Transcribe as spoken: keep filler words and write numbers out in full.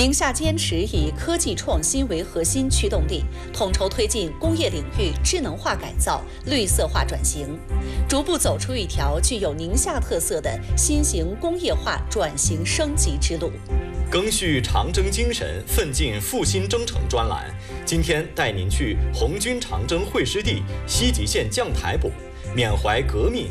宁夏坚持以科技创新为核心驱动力，统筹推进工业领域智能化改造、绿色化转型，逐步走出一条具有宁夏特色的新型工业化转型升级之路。 赓续长征精神，奋进复兴征程专栏，今天带您去红军长征会师地西吉县将台堡，缅怀革命